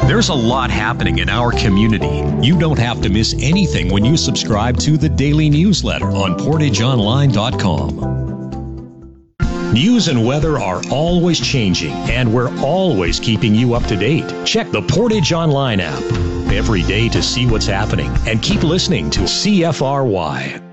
There's a lot happening in our community. You don't have to miss anything when you subscribe to the daily newsletter on PortageOnline.com. News and weather are always changing, and we're always keeping you up to date. Check the Portage Online app every day to see what's happening, and keep listening to CFRY.